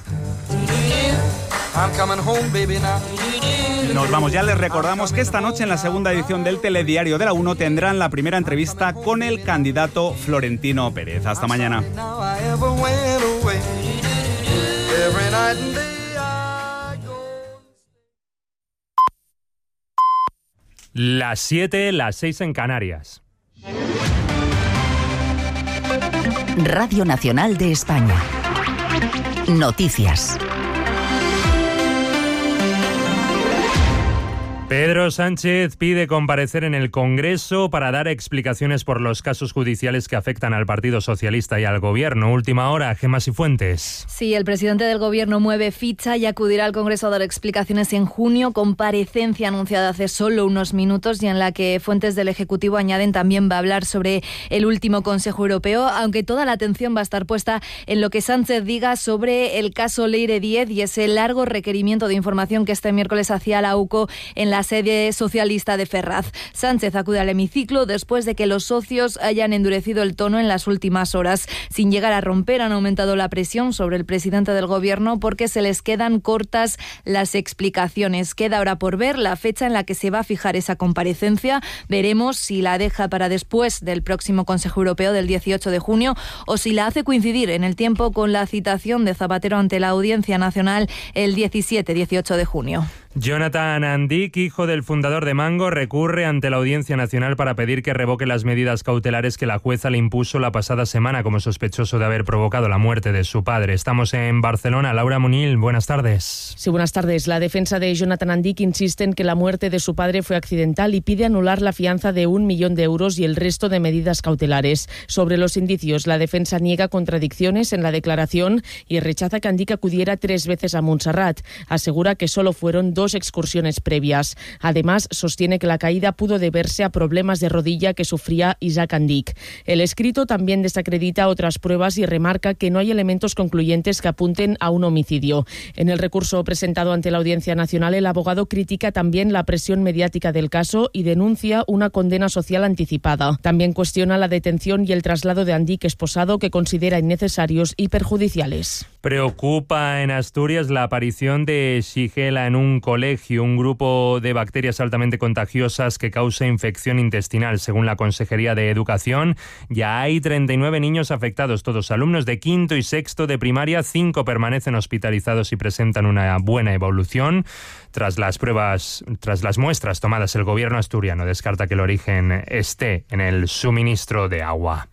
Nos vamos, ya les recordamos que esta noche en la segunda edición del telediario de la 1 tendrán la primera entrevista con el candidato Florentino Pérez. Hasta mañana. Las 7, las 6 en Canarias. Radio Nacional de España. Noticias. Pedro Sánchez pide comparecer en el Congreso para dar explicaciones por los casos judiciales que afectan al Partido Socialista y al Gobierno. Última hora, Gemma Cifuentes. Sí, el presidente del Gobierno mueve ficha y acudirá al Congreso a dar explicaciones en junio. Comparecencia anunciada hace solo unos minutos y en la que fuentes del Ejecutivo añaden también va a hablar sobre el último Consejo Europeo, aunque toda la atención va a estar puesta en lo que Sánchez diga sobre el caso Leire 10 y ese largo requerimiento de información que este miércoles hacía la UCO en la sede socialista de Ferraz. Sánchez acude al hemiciclo después de que los socios hayan endurecido el tono en las últimas horas. Sin llegar a romper, han aumentado la presión sobre el presidente del Gobierno porque se les quedan cortas las explicaciones. Queda ahora por ver la fecha en la que se va a fijar esa comparecencia. Veremos si la deja para después del próximo Consejo Europeo del 18 de junio o si la hace coincidir en el tiempo con la citación de Zapatero ante la Audiencia Nacional el 17-18 de junio. Jonathan Andic, hijo del fundador de Mango, recurre ante la Audiencia Nacional para pedir que revoque las medidas cautelares que la jueza le impuso la pasada semana como sospechoso de haber provocado la muerte de su padre. Estamos en Barcelona. Laura Munil, buenas tardes. Sí, buenas tardes. La defensa de Jonathan Andic insiste en que la muerte de su padre fue accidental y pide anular la fianza de 1 millón de euros y el resto de medidas cautelares. Sobre los indicios, la defensa niega contradicciones en la declaración y rechaza que Andic acudiera 3 veces a Montserrat. Asegura que solo fueron 2 2 excursiones previas. Además, sostiene que la caída pudo deberse a problemas de rodilla que sufría Isaac Andic. El escrito también desacredita otras pruebas y remarca que no hay elementos concluyentes que apunten a un homicidio. En el recurso presentado ante la Audiencia Nacional, el abogado critica también la presión mediática del caso y denuncia una condena social anticipada. También cuestiona la detención y el traslado de Andic esposado, que considera innecesarios y perjudiciales. Preocupa en Asturias la aparición de Shigella en un colegio, un grupo de bacterias altamente contagiosas que causa infección intestinal. Según la Consejería de Educación, ya hay 39 niños afectados, todos alumnos de quinto y sexto de primaria. 5 permanecen hospitalizados y presentan una buena evolución. Tras las muestras tomadas, el gobierno asturiano descarta que el origen esté en el suministro de agua.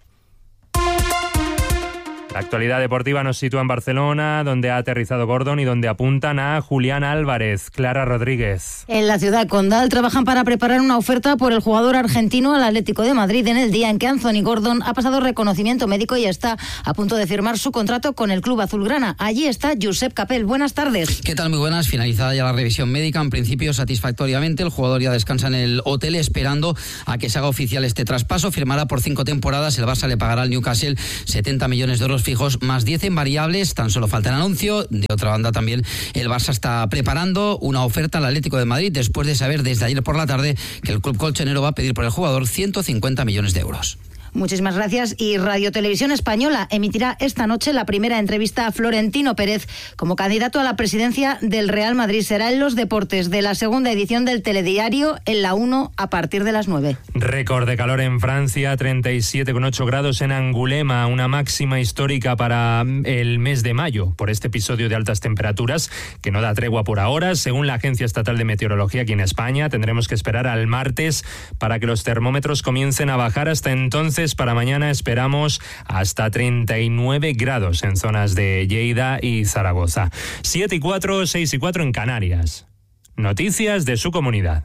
La actualidad deportiva nos sitúa en Barcelona, donde ha aterrizado Gordon y donde apuntan a Julián Álvarez. Clara Rodríguez. En la ciudad condal trabajan para preparar una oferta por el jugador argentino al Atlético de Madrid en el día en que Anthony Gordon ha pasado reconocimiento médico y está a punto de firmar su contrato con el club azulgrana. Allí está Josep Capel. Buenas tardes. ¿Qué tal? Muy buenas. Finalizada ya la revisión médica, en principio satisfactoriamente. El jugador ya descansa en el hotel esperando a que se haga oficial este traspaso. Firmará por 5 temporadas. El Barça le pagará al Newcastle 70 millones de euros fijos más 10 en variables. Tan solo falta el anuncio. De otra banda, también el Barça está preparando una oferta al Atlético de Madrid después de saber desde ayer por la tarde que el club colchonero va a pedir por el jugador 150 millones de euros. Muchísimas gracias. Y Radio Televisión Española emitirá esta noche la primera entrevista a Florentino Pérez como candidato a la presidencia del Real Madrid. Será en los deportes de la segunda edición del telediario en la 1 a partir de las 9. Récord de calor en Francia, 37,8 grados en Angulema, una máxima histórica para el mes de mayo por este episodio de altas temperaturas que no da tregua por ahora. Según la Agencia Estatal de Meteorología aquí en España, tendremos que esperar al martes para que los termómetros comiencen a bajar. Hasta entonces, para mañana esperamos hasta 39 grados en zonas de Lleida y Zaragoza. 7 y 4, 6 y 4 en Canarias. Noticias de su comunidad.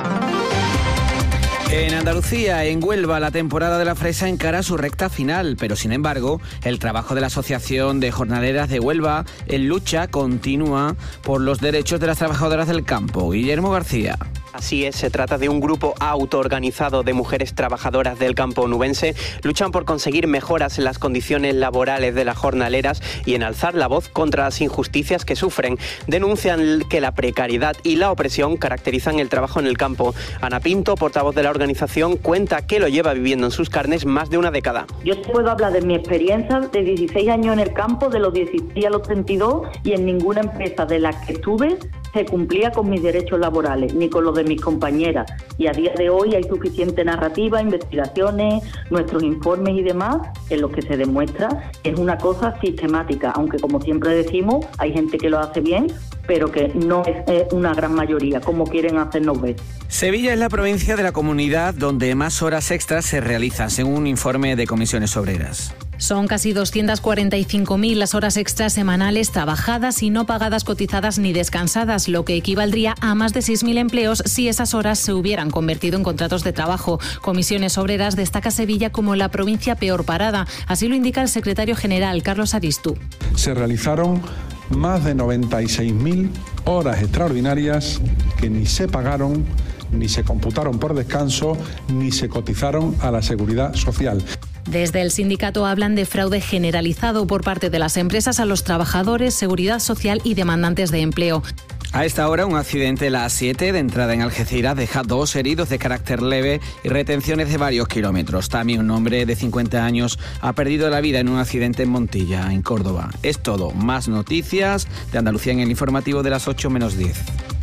En Andalucía, en Huelva, la temporada de la fresa encara su recta final, pero sin embargo, el trabajo de la Asociación de Jornaleras de Huelva en lucha continúa por los derechos de las trabajadoras del campo. Guillermo García. Así es, se trata de un grupo autoorganizado de mujeres trabajadoras del campo onubense. Luchan por conseguir mejoras en las condiciones laborales de las jornaleras y en alzar la voz contra las injusticias que sufren. Denuncian que la precariedad y la opresión caracterizan el trabajo en el campo. Ana Pinto, portavoz de la organización, cuenta que lo lleva viviendo en sus carnes más de una década. Yo te puedo hablar de mi experiencia de 16 años en el campo, de los 16 a los 32, y en ninguna empresa de la que estuve se cumplía con mis derechos laborales, ni con los de mis compañeras. Y a día de hoy hay suficiente narrativa, investigaciones, nuestros informes y demás, en los que se demuestra que es una cosa sistemática, aunque como siempre decimos, hay gente que lo hace bien, pero que no es una gran mayoría, como quieren hacernos ver. Sevilla es la provincia de la comunidad donde más horas extras se realizan, según un informe de Comisiones Obreras. Son casi 245.000 las horas extras semanales trabajadas y no pagadas, cotizadas ni descansadas, lo que equivaldría a más de 6.000 empleos si esas horas se hubieran convertido en contratos de trabajo. Comisiones Obreras destaca Sevilla como la provincia peor parada. Así lo indica el secretario general, Carlos Aristú. Se realizaron más de 96.000 horas extraordinarias que ni se pagaron, ni se computaron por descanso, ni se cotizaron a la Seguridad Social. Desde el sindicato hablan de fraude generalizado por parte de las empresas a los trabajadores, seguridad social y demandantes de empleo. A esta hora, un accidente en la A7 de entrada en Algeciras deja 2 heridos de carácter leve y retenciones de varios kilómetros. También un hombre de 50 años ha perdido la vida en un accidente en Montilla, en Córdoba. Es todo. Más noticias de Andalucía en el informativo de las 8 menos 10.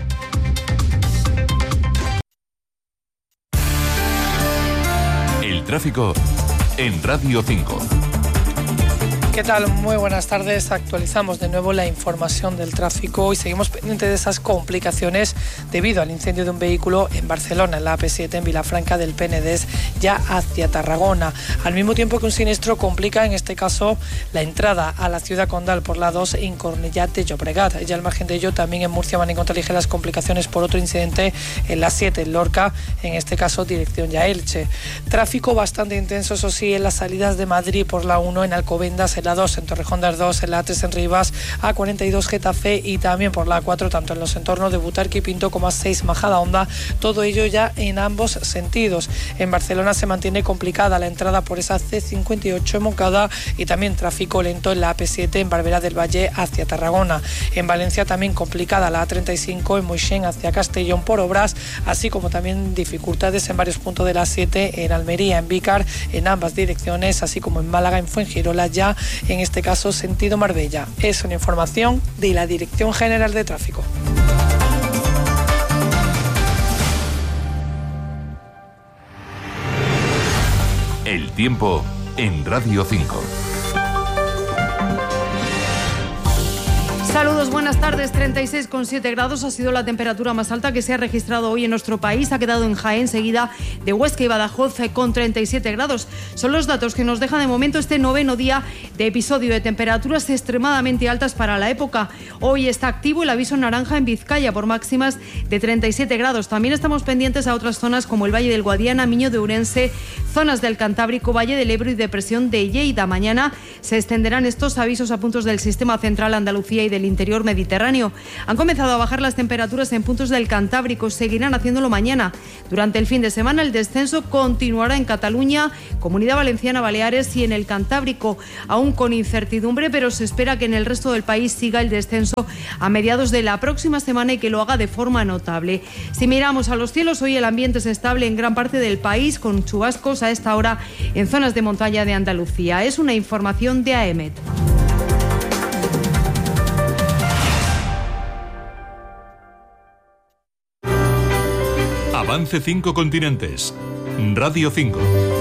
El tráfico en Radio 5. ¿Qué tal? Muy buenas tardes. Actualizamos de nuevo la información del tráfico y seguimos pendientes de esas complicaciones debido al incendio de un vehículo en Barcelona, en la AP7 en Vilafranca del Penedès, ya hacia Tarragona. Al mismo tiempo que un siniestro complica, en este caso, la entrada a la ciudad condal por la 2 en Cornellà de Llobregat. Ya al margen de ello, también en Murcia van a encontrar ligeras complicaciones por otro incidente en la 7 en Lorca, en este caso dirección ya Elche. Tráfico bastante intenso, eso sí, en las salidas de Madrid por la 1 en Alcobendas, la 2 en Torrejón de Ardoz, en la A3 en Rivas, A42 Getafe y también por la A4 tanto en los entornos de Butarque y Pinto como A6 Majadahonda, todo ello ya en ambos sentidos. En Barcelona se mantiene complicada la entrada por esa C58 en Moncada y también tráfico lento en la AP7 en Barberá del Valle hacia Tarragona. En Valencia también complicada la A35 en Moixent hacia Castellón por obras, así como también dificultades en varios puntos de la 7 en Almería, en Vícar, en ambas direcciones, así como en Málaga, en Fuengirola, ya en este caso sentido Marbella. Es una información de la Dirección General de Tráfico. El tiempo en Radio 5. Saludos, buenas tardes. 36,7 grados ha sido la temperatura más alta que se ha registrado hoy en nuestro país. Ha quedado en Jaén, seguida de Huesca y Badajoz con 37 grados. Son los datos que nos deja de momento este 9º día de episodio de temperaturas extremadamente altas para la época. Hoy está activo el aviso naranja en Vizcaya por máximas de 37 grados. También estamos pendientes a otras zonas como el Valle del Guadiana, Miño de Urense, zonas del Cantábrico, Valle del Ebro y depresión de Lleida. Mañana se extenderán estos avisos a puntos del sistema central, Andalucía y del interior mediterráneo. Han comenzado a bajar las temperaturas en puntos del Cantábrico, seguirán haciéndolo mañana. Durante el fin de semana el descenso continuará en Cataluña, Comunidad Valenciana, Baleares y en el Cantábrico, aún con incertidumbre, pero se espera que en el resto del país siga el descenso a mediados de la próxima semana y que lo haga de forma notable. Si miramos a los cielos, hoy el ambiente es estable en gran parte del país, con chubascos a esta hora en zonas de montaña de Andalucía. Es una información de AEMET. Avance 5 continentes. Radio 5.